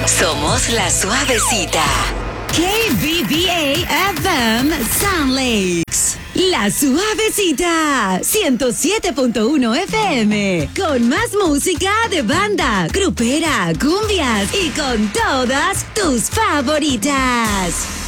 Somos La Suavecita. KBBA FM Sound Lakes. La Suavecita, 107.1 FM, con más música de banda, grupera, cumbias y con todas tus favoritas.